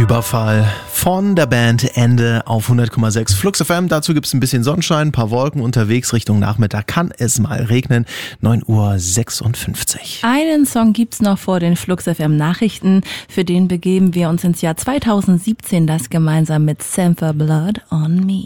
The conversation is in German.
Überfall von der Band Ende auf 100,6 Flux FM. Dazu gibt es ein bisschen Sonnenschein, ein paar Wolken unterwegs. Richtung Nachmittag kann es mal regnen. 9:56 Uhr. Einen Song gibt's noch vor den Flux FM Nachrichten. Für den begeben wir uns ins Jahr 2017, das gemeinsam mit Sampha Blood on Me.